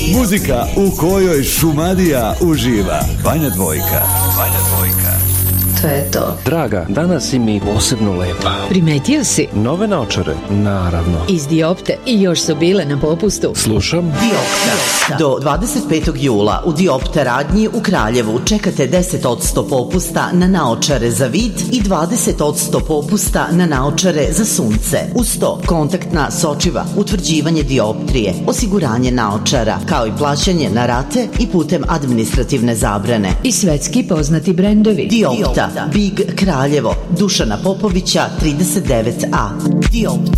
Muzika u kojoj Šumadija uživa. Banja Dvojka. To je to. Draga, danas si mi posebno lepa. Primetio si? Nove naočare, naravno. Iz Diopte i još su bile na popustu. Slušam. Diopta. Do 25. jula u Diopta radnji u Kraljevu čekate 10% popusta na naočare za vid i 20% popusta na naočare za sunce. Uz to kontaktna sočiva, utvrđivanje dioptrije, osiguranje naočara, kao i plaćanje na rate i putem administrativne zabrane. I svetski poznati brendovi. Diopta, Big Kraljevo, Dušana Popovića 39A. Diopta.